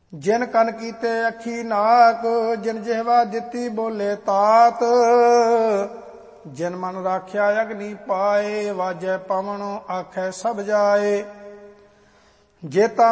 ਜਿਨ ਕਨ ਕੀਤੇ ਅੱਖੀ ਨਾਕ, ਜਿਨ ਜਿਹਵਾ ਦਿੱਤੀ ਬੋਲੇ ਤਾਤ। ਜਿਨ ਮਨ ਰਾਖਿਆ ਅਗਨੀ ਪਾਏ, ਵਾਜੈ ਪਵਨ ਆਖੈ ਸਭ ਜਾਏ। ਜੇਤਾ